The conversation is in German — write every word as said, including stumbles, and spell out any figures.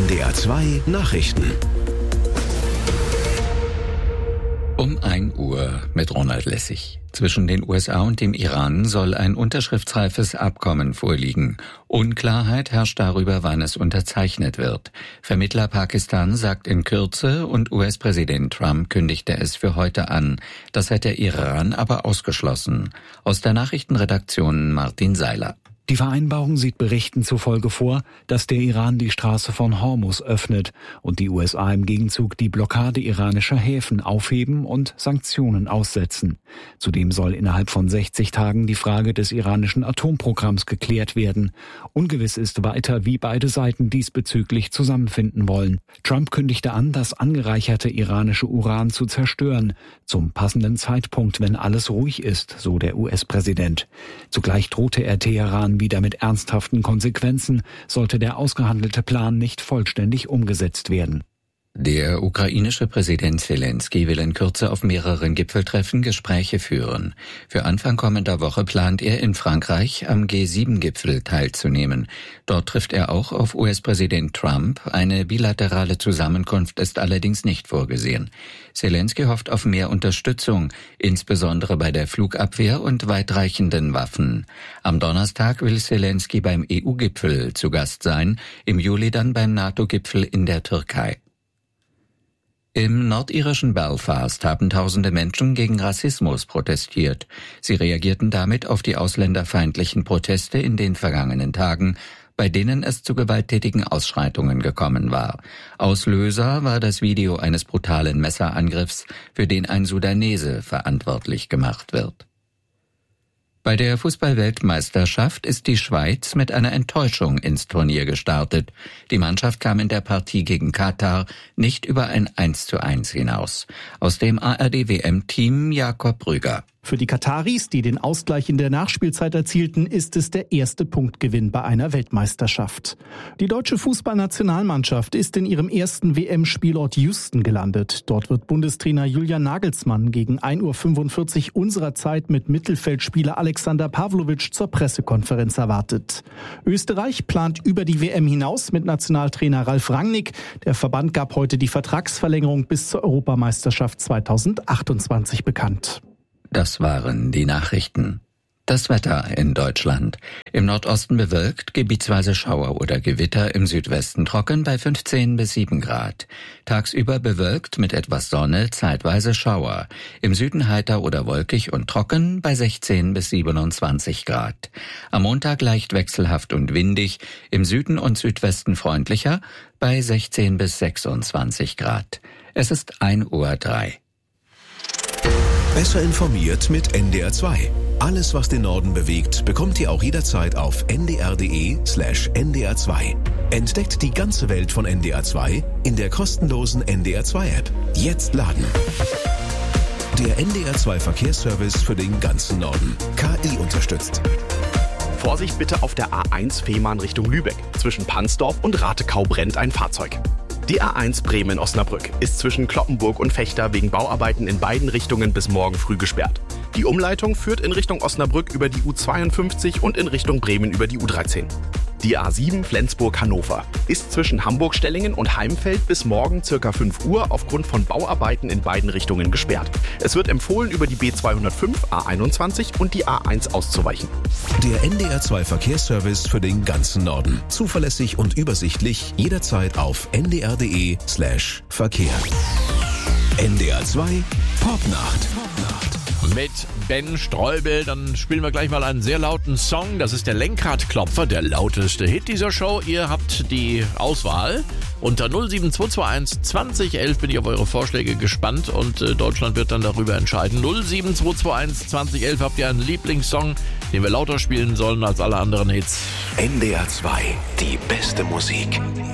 N D R zwei Nachrichten. Um ein Uhr mit Ronald Lessig. Zwischen den U S A und dem Iran soll ein unterschriftsreifes Abkommen vorliegen. Unklarheit herrscht darüber, wann es unterzeichnet wird. Vermittler Pakistan sagt in Kürze und U S-Präsident Trump kündigte es für heute an. Das hat der Iran aber ausgeschlossen. Aus der Nachrichtenredaktion Martin Seiler. Die Vereinbarung sieht Berichten zufolge vor, dass der Iran die Straße von Hormuz öffnet und die U S A im Gegenzug die Blockade iranischer Häfen aufheben und Sanktionen aussetzen. Zudem soll innerhalb von sechzig Tagen die Frage des iranischen Atomprogramms geklärt werden. Ungewiss ist weiter, wie beide Seiten diesbezüglich zusammenfinden wollen. Trump kündigte an, das angereicherte iranische Uran zu zerstören, zum passenden Zeitpunkt, wenn alles ruhig ist, so der U S-Präsident. Zugleich drohte er Teheran wieder mit ernsthaften Konsequenzen, sollte der ausgehandelte Plan nicht vollständig umgesetzt werden. Der ukrainische Präsident Zelensky will in Kürze auf mehreren Gipfeltreffen Gespräche führen. Für Anfang kommender Woche plant er in Frankreich am G sieben Gipfel teilzunehmen. Dort trifft er auch auf U S-Präsident Trump. Eine bilaterale Zusammenkunft ist allerdings nicht vorgesehen. Zelensky hofft auf mehr Unterstützung, insbesondere bei der Flugabwehr und weitreichenden Waffen. Am Donnerstag will Zelensky beim E U-Gipfel zu Gast sein, im Juli dann beim NATO-Gipfel in der Türkei. Im nordirischen Belfast haben tausende Menschen gegen Rassismus protestiert. Sie reagierten damit auf die ausländerfeindlichen Proteste in den vergangenen Tagen, bei denen es zu gewalttätigen Ausschreitungen gekommen war. Auslöser war das Video eines brutalen Messerangriffs, für den ein Sudanese verantwortlich gemacht wird. Bei der Fußball-Weltmeisterschaft ist die Schweiz mit einer Enttäuschung ins Turnier gestartet. Die Mannschaft kam in der Partie gegen Katar nicht über ein eins zu eins hinaus. Aus dem A R D W M-Team Jakob Brüger. Für die Kataris, die den Ausgleich in der Nachspielzeit erzielten, ist es der erste Punktgewinn bei einer Weltmeisterschaft. Die deutsche Fußballnationalmannschaft ist in ihrem ersten W M-Spielort Houston gelandet. Dort wird Bundestrainer Julian Nagelsmann gegen ein Uhr fünfundvierzig unserer Zeit mit Mittelfeldspieler Alexander Pavlovic zur Pressekonferenz erwartet. Österreich plant über die W M hinaus mit Nationaltrainer Ralf Rangnick. Der Verband gab heute die Vertragsverlängerung bis zur Europameisterschaft zweitausendachtundzwanzig bekannt. Das waren die Nachrichten. Das Wetter in Deutschland. Im Nordosten bewölkt, gebietsweise Schauer oder Gewitter, im Südwesten trocken bei fünfzehn bis sieben Grad. Tagsüber bewölkt mit etwas Sonne, zeitweise Schauer. Im Süden heiter oder wolkig und trocken bei sechzehn bis siebenundzwanzig Grad. Am Montag leicht wechselhaft und windig, im Süden und Südwesten freundlicher bei sechzehn bis sechsundzwanzig Grad. Es ist ein Uhr drei. Besser informiert mit N D R zwei. Alles, was den Norden bewegt, bekommt ihr auch jederzeit auf n d r punkt d e slash n d r zwei. Entdeckt die ganze Welt von N D R zwei in der kostenlosen N D R zwei App. Jetzt laden. Der N D R zwei Verkehrsservice für den ganzen Norden. K I unterstützt. Vorsicht bitte auf der A eins Fehmarn Richtung Lübeck. Zwischen Pansdorf und Ratekau brennt ein Fahrzeug. Die A eins Bremen-Osnabrück ist zwischen Cloppenburg und Vechta wegen Bauarbeiten in beiden Richtungen bis morgen früh gesperrt. Die Umleitung führt in Richtung Osnabrück über die U zweiundfünfzig und in Richtung Bremen über die U dreizehn. Die A sieben Flensburg-Hannover ist zwischen Hamburg-Stellingen und Heimfeld bis morgen ca. fünf Uhr aufgrund von Bauarbeiten in beiden Richtungen gesperrt. Es wird empfohlen, über die B zweihundertfünf, A einundzwanzig und die A eins auszuweichen. Der N D R zwei Verkehrsservice für den ganzen Norden. Zuverlässig und übersichtlich, jederzeit auf n d r punkt d e slash Verkehr. N D R zwei Popnacht. Mit Ben Streubel, dann spielen wir gleich mal einen sehr lauten Song. Das ist der Lenkradklopfer, der lauteste Hit dieser Show. Ihr habt die Auswahl. Unter null sieben zwei zwei eins zwanzig elf bin ich auf eure Vorschläge gespannt und äh, Deutschland wird dann darüber entscheiden. null sieben zwei zwei eins zwanzig elf habt ihr einen Lieblingssong, den wir lauter spielen sollen als alle anderen Hits. N D R zwei, die beste Musik.